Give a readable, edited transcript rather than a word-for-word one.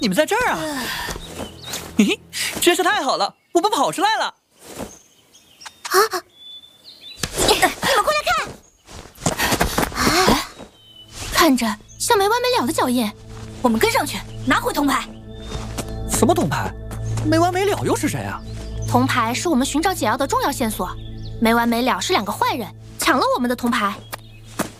你们在这儿啊？嘿嘿，真是太好了，我们跑出来了！ 啊！你们过来看！ 看着像没完没了的脚印，我们跟上去拿回铜牌。 什么铜牌？没完没了又是谁啊？ 铜牌是我们寻找解药的重要线索，没完没了是2个坏人抢了我们的铜牌。